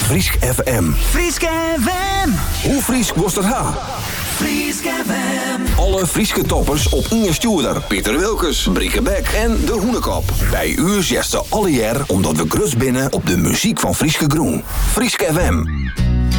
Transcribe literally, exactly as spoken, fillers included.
Friesk F M. Friesk F M. Hoe Friesk was het ha? Friesk F M. Alle Frieske toppers op Inge Stuurder, Pieter Wilkes, Brieke Beck en De Hoenekop. Bij u zesten alle jaar omdat we grus binnen op de muziek van Frieske Groen. Friesk F M.